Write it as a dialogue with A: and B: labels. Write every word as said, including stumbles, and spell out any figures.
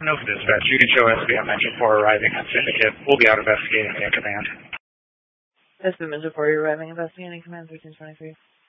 A: No dispatch. You can show S B M engine four arriving on Syndicate. We'll be out investigating via command.
B: S B M engine four, you're arriving investigating command thirteen twenty-three.